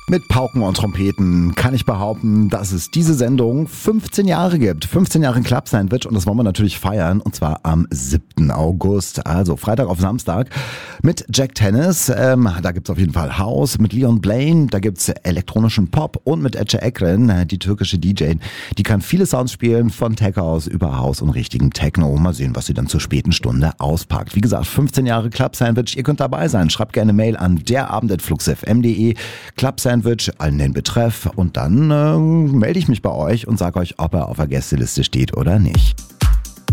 Mit Pauken und Trompeten kann ich behaupten, dass es diese Sendung 15 Jahre gibt. 15 Jahre Club Sandwich und das wollen wir natürlich feiern und zwar am 7. August, also Freitag auf Samstag mit Jack Tennis. Da gibt's auf jeden Fall House mit Leon Blaine, da gibt's elektronischen Pop und mit Ece Ekren, die türkische DJ. Die kann viele Sounds spielen, von Tech House über House und richtigen Techno. Mal sehen, was sie dann zur späten Stunde auspackt. Wie gesagt, 15 Jahre Club Sandwich, ihr könnt dabei sein. Schreibt gerne Mail an derabend@fluxfm.de, Club Sandwich, allen den Betreff und dann melde ich mich bei euch und sage euch, ob er auf der Gästeliste steht oder nicht.